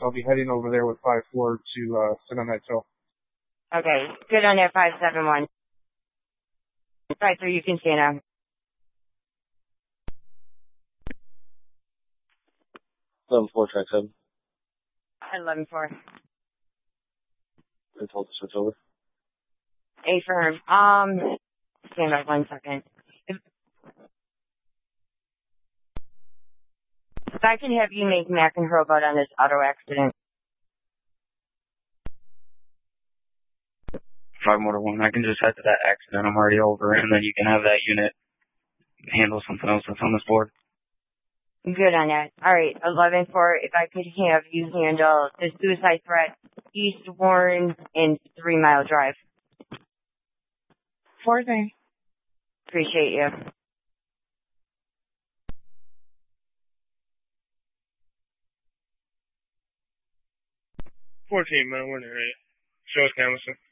so I'll be heading over there with 5-4 to sit on that tow. Okay, good on that 571. 5-3, you can stand on. 11-4, track 7. 11-4. I told to switch over. Affirm. Stand by 1 second. If I can have you make Mac and Robot on this auto accident. 5 Motor 1, I can just head to that accident. I'm already over, and then you can have that unit handle something else that's on this board. Good on that. All right, 11-4, if I could have you handle the suicide threat, East Warren and 3 Mile Drive. 4-3. Appreciate you. 14, man, we're in it. Show us, Camelson.